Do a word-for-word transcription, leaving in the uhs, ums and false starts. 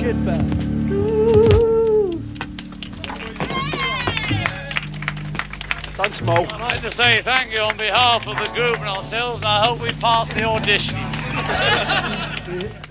shit back. Thanks, Mo. I'd like to say thank you on behalf of the group and ourselves. I hope we pass the audition.